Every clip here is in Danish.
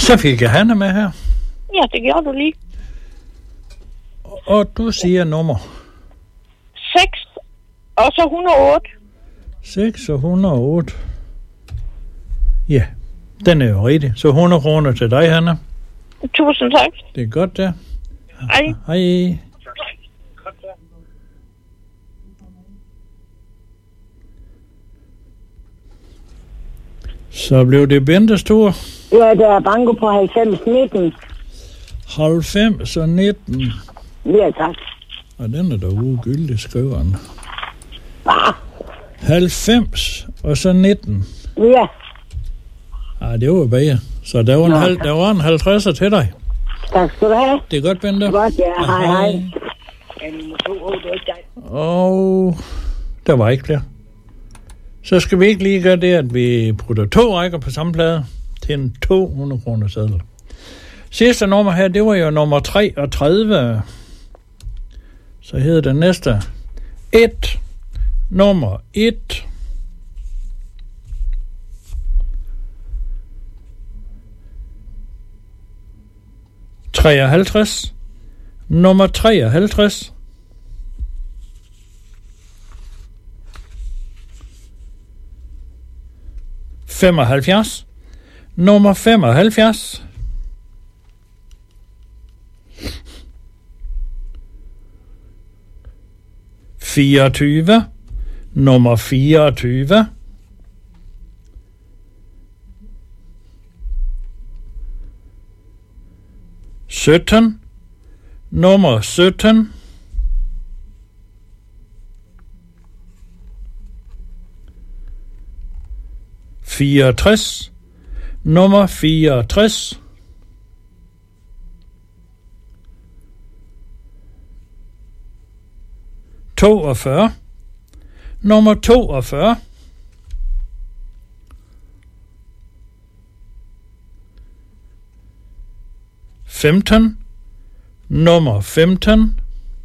Så fik jeg Hanne med her. Ja, det gjorde du lige. Og du siger nummer 6, og så 108. 6 og 108. Ja, den er jo rigtig. Så 100 kroner til dig, Hanne. Tusind tak. Det er godt, der. Hej. Hej. Så blev det Bentes tur. Ja, der er banko på 90-19. 90 og 19. Ja, tak. Og den er da ugyldig, skriver han. Ah, 90 og så 19. ja, Ah, det var bedre. Så der var en 50'er til dig. tak skal du have. Det er godt, Bente. Godt, ja. Hej, hej. Og der var ikke flere. Så skal vi ikke lige gøre det, at vi putter 2 rækker på samme plade til en 200 kroner seddel. Sidste nummer her, det var jo nummer 33. Så hedder det næste 1. Nummer 1. Nummer 53. 75. Nummer 75. 24. Nummer 24. 17. Nummer 17. 64. Nummer 64. 42. Nummer 42. 15. Nummer 15.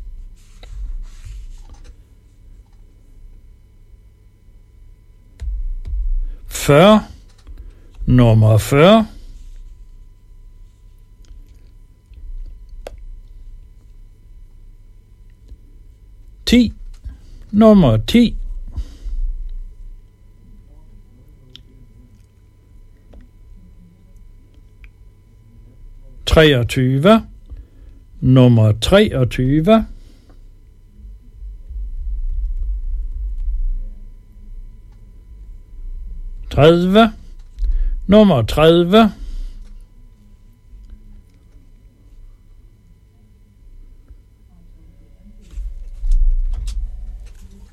40. Nummer 40. 10. Nummer 10. 23. Nummer 23. 30. Nummer 30.